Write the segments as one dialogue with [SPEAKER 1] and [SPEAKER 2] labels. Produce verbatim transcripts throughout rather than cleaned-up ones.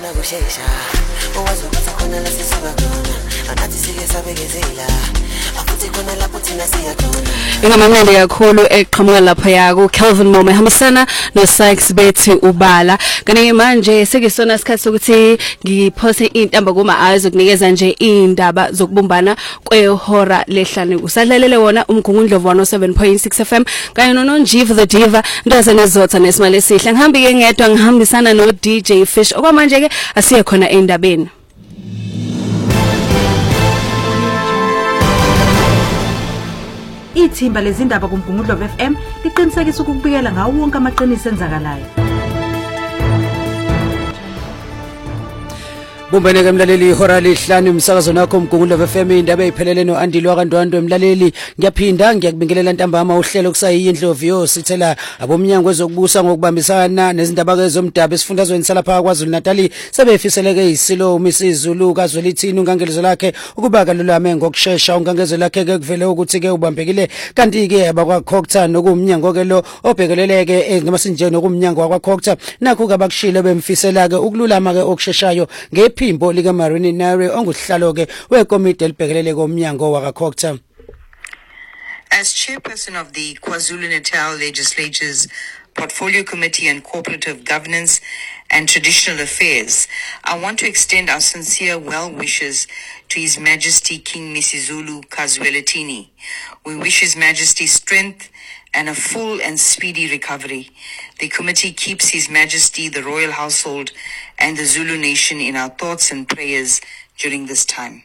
[SPEAKER 1] sifuna kushesha uwazi ukuthi khona la sisuka khona anathi sike sabekezela afuthi khona lapho thina siya khona
[SPEAKER 2] ingamamnandi kakhulu eqhamuka lapha yaku Kelvin Momo ehambisana no Sykes bethu ubala kanti manje sekisona isikhathi sokuthi ngiphose intamba kuma eyes ukunikeza nje indaba zokubumbana kwehora lehlane usadlalele wona umgungundlovu one oh seven point six F M kanye noNonjiva the Diva ndaze nezotha nesimali esihle ngihambi ke ngedwa ngihambisana no D J Fish okwamanje ke asiye khona endabeni.
[SPEAKER 3] Ithimba lezindaba kuMgungundlovu F M liqinisekisa ukubikela ngawo wonke amaqiniso enzakalayo.
[SPEAKER 4] Bumbene ke mlaleli ihora lihlanu umsakazo nakho uMgungundlovu F M indaba eziphelele no Andilwa kaNdwandwe mlaleli ngiyaphinda ngiyakubingelela ntambama uhlelo kusayindlovu yo sithela abomnyango wezokubusa ngokubambisana nezindaba kezomdaba esifundazweni salapha kwaZulu Natal sebefiseleke isilo uMisizulu kaZwelithini ungangelizo lakhe ukuba kalulame ngokusheshsha ungangezo lakhe ke kuvele ukuthi ke ubambekile kanti ke abakwa Khokta nokumnyango ke lo obhekeleleke ngamasinje nokumnyango wakwa Khokta nakho kabakushile bemfisela ke ukululama ke okusheshshayo nge Phimbo lika Marini Nare onguhlalo ke wekomiti elibhekelele komnyango waka Khokta.
[SPEAKER 5] As chairperson of the KwaZulu-Natal Legislature's Portfolio Committee on Cooperative Governance and Traditional Affairs, I want to extend our sincere well wishes to His Majesty King Misizulu kaZwelithini. We wish His Majesty strength and a full and speedy recovery. The committee keeps His Majesty, the royal household, and the Zulu nation in our thoughts and prayers during this time.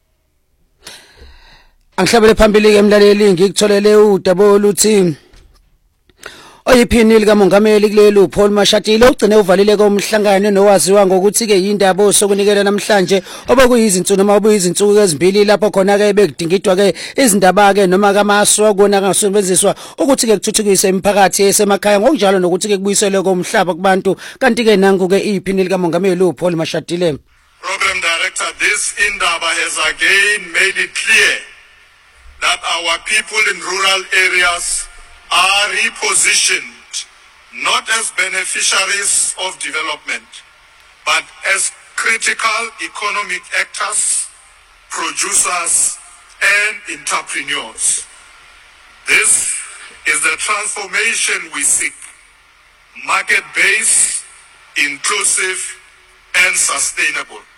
[SPEAKER 4] Angihlabele phambili ke mlaleli ngikutholele udaba oluthi oyiphini likamongameli kulelo Paul Mashatile ugcine uvalile komhlangano nowaziwa ngokuthi ke yindaba osokunikela namhlanje obakuyizinsuku noma obuyizinsuku ezimbili lapho khona ke bekudingidwa ke izindaba ke noma kamaswa kona ngasebenziswa ukuthi ke kuthuthukise imiphakathi esemakhaya ngokunjalo nokuthi ke kubuyiselwe komhlaba kubantu kanti ke nanku ke iphini likamongameli Paul Mashatile.
[SPEAKER 6] Program Director, this indaba has again made it clear that our people in rural areas are repositioned not as beneficiaries of development, but as critical economic actors, producers, and entrepreneurs. This is the transformation we seek: market-based, inclusive, and sustainable.